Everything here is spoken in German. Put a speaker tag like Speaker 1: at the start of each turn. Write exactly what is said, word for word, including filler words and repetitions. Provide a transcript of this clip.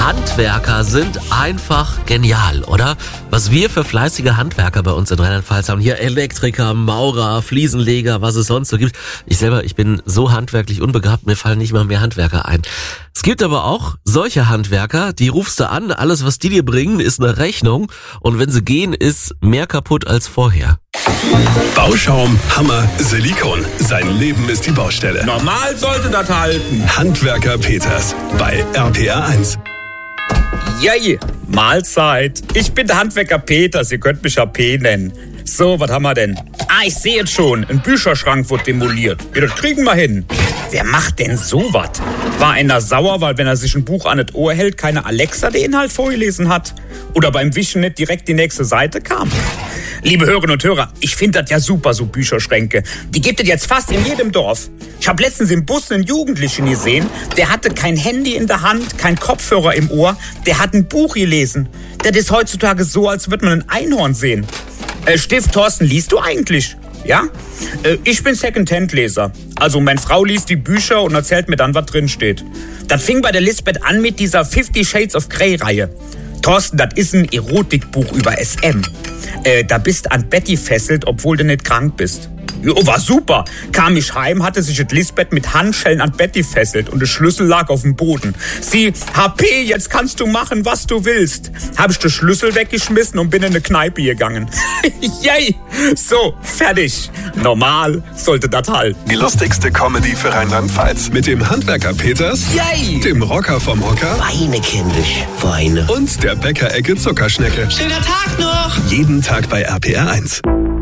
Speaker 1: Handwerker sind einfach genial, oder? Was wir für fleißige Handwerker bei uns in Rheinland-Pfalz haben. Hier Elektriker, Maurer, Fliesenleger, was es sonst so gibt. Ich selber, ich bin so handwerklich unbegabt, mir fallen nicht mal mehr Handwerker ein. Es gibt aber auch solche Handwerker, die rufst du an, alles was die dir bringen, ist eine Rechnung. Und wenn sie gehen, ist mehr kaputt als vorher.
Speaker 2: Bauschaum, Hammer, Silikon. Sein Leben ist die Baustelle.
Speaker 3: Normal sollte das halten.
Speaker 2: Handwerker Peters bei R P R eins.
Speaker 3: Yay, Mahlzeit. Ich bin der Handwerker Peters, ihr könnt mich ja P nennen. So, was haben wir denn? Ah, ich sehe jetzt schon, ein Bücherschrank wird demoliert. Ja, das kriegen wir hin. Wer macht denn sowas? War einer sauer, weil wenn er sich ein Buch an das Ohr hält, keine Alexa den Inhalt vorgelesen hat? Oder beim Wischen nicht direkt die nächste Seite kam? Liebe Hörerinnen und Hörer, ich finde das ja super, so Bücherschränke. Die gibt es jetzt fast in jedem Dorf. Ich habe letztens im Bus einen Jugendlichen gesehen, der hatte kein Handy in der Hand, kein Kopfhörer im Ohr, der hat ein Buch gelesen. Das ist heutzutage so, als würde man ein Einhorn sehen. Äh, Stift, Thorsten, liest du eigentlich? Ja? Äh, ich bin Second-Hand-Leser. Also meine Frau liest die Bücher und erzählt mir dann, was drin steht. Das fing bei der Lisbeth an mit dieser Fifty Shades of Grey-Reihe. Thorsten, das ist ein Erotikbuch über S M. Äh, da bist an Betty fesselt, obwohl du nicht krank bist. Jo, war super. Kam ich heim, hatte sich das Lisbeth mit Handschellen an Betty fesselt und der Schlüssel lag auf dem Boden. Sie, H P, jetzt kannst du machen, was du willst. Hab ich den Schlüssel weggeschmissen und bin in eine Kneipe gegangen. Yay! So, fertig. Normal sollte das halten.
Speaker 2: Die lustigste Comedy für Rheinland-Pfalz mit dem Handwerker Peters,
Speaker 4: Yay!
Speaker 2: dem Rocker vom Hocker
Speaker 4: Weine, kindisch, Weine.
Speaker 2: und der Bäckerecke Zuckerschnecke.
Speaker 4: Schöner Tag noch!
Speaker 2: Jeden Tag bei R P R eins.